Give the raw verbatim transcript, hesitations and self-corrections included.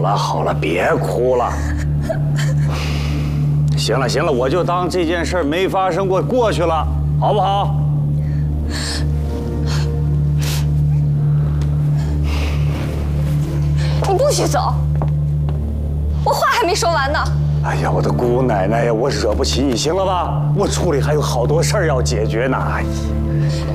了好了，别哭了。行了行了，我就当这件事没发生过，过去了，好不好？ 你不许走，我话还没说完呢。 哎呀，我的姑奶奶呀，我惹不起你，行了吧？我处里还有好多事儿要解决呢。哎呀，